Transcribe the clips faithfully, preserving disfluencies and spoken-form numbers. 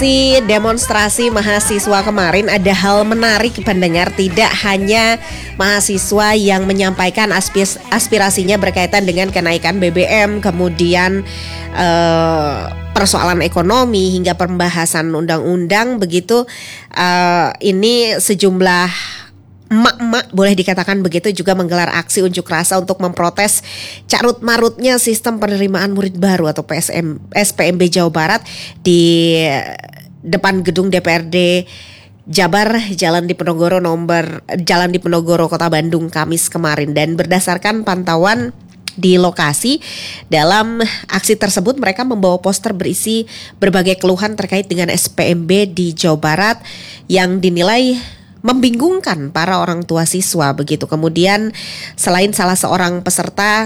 Di demonstrasi mahasiswa kemarin ada hal menarik pendengar, tidak hanya mahasiswa yang menyampaikan aspis, aspirasinya berkaitan dengan kenaikan B B M, kemudian eh, persoalan ekonomi hingga pembahasan undang-undang begitu. Eh, ini sejumlah emak-emak boleh dikatakan begitu juga menggelar aksi unjuk rasa untuk memprotes carut-marutnya sistem penerimaan murid baru atau P S M, S P M B Jawa Barat di depan gedung D P R D Jabar, Jalan Diponegoro nomor Jalan Diponegoro Kota Bandung Kamis kemarin. Dan berdasarkan pantauan di lokasi, dalam aksi tersebut mereka membawa poster berisi berbagai keluhan terkait dengan S P M B di Jawa Barat yang dinilai membingungkan para orang tua siswa begitu. Kemudian selain salah seorang peserta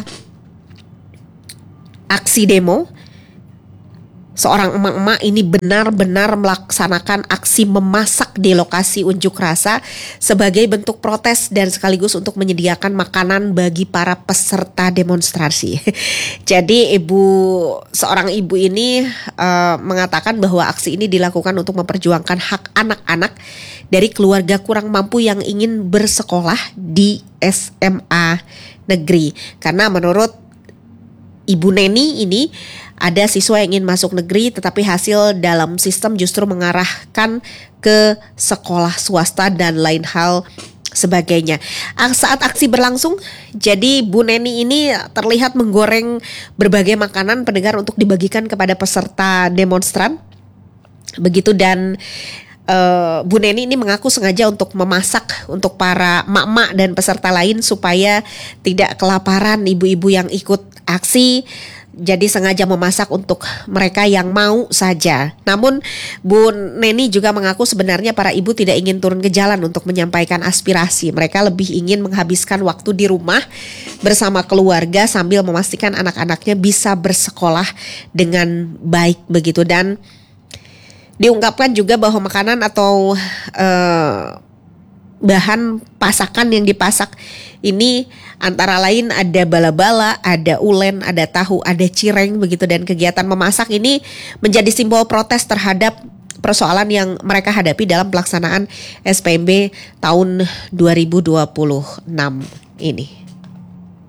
aksi demo, seorang emak-emak ini benar-benar melaksanakan aksi memasak di lokasi unjuk rasa sebagai bentuk protes dan sekaligus untuk menyediakan makanan bagi para peserta demonstrasi. Jadi ibu seorang ibu ini uh, mengatakan bahwa aksi ini dilakukan untuk memperjuangkan hak anak-anak dari keluarga kurang mampu yang ingin bersekolah di S M A negeri. Karena menurut Ibu Neni ini ada siswa yang ingin masuk negeri tetapi hasil dalam sistem justru mengarahkan ke sekolah swasta dan lain hal sebagainya. Saat aksi berlangsung, jadi Bu Neni ini terlihat menggoreng berbagai makanan pendengar untuk dibagikan kepada peserta demonstran. Begitu, dan Uh, Bu Neni ini mengaku sengaja untuk memasak untuk para mak-mak dan peserta lain supaya tidak kelaparan ibu-ibu yang ikut aksi. Jadi sengaja memasak untuk mereka yang mau saja. Namun Bu Neni juga mengaku sebenarnya para ibu tidak ingin turun ke jalan untuk menyampaikan aspirasi. Mereka lebih ingin menghabiskan waktu di rumah bersama keluarga sambil memastikan anak-anaknya bisa bersekolah dengan baik begitu. Dan diungkapkan juga bahwa makanan atau uh, bahan pasakan yang dipasak ini antara lain ada bala-bala, ada ulen, ada tahu, ada cireng begitu. Dan kegiatan memasak ini menjadi simbol protes terhadap persoalan yang mereka hadapi dalam pelaksanaan S P M B tahun dua ribu dua puluh enam ini.